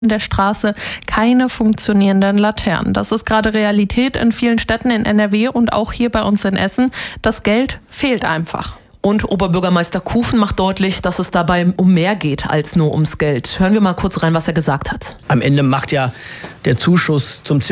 der Straße keine funktionierenden Laternen. Das ist gerade Realität in vielen Städten in NRW und auch hier bei uns in Essen. Das Geld fehlt einfach. Und Oberbürgermeister Kufen macht deutlich, dass es dabei um mehr geht als nur ums Geld. Hören wir mal kurz rein, was er gesagt hat. Am Ende macht ja der Zuschuss zum